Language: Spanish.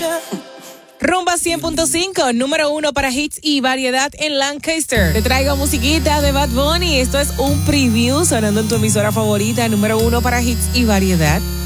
Rumba 100.5, número 1 para hits y variedad en Lancaster. Te traigo musiquita de Bad Bunny. Esto es un preview sonando en tu emisora favorita, número 1 para hits y variedad.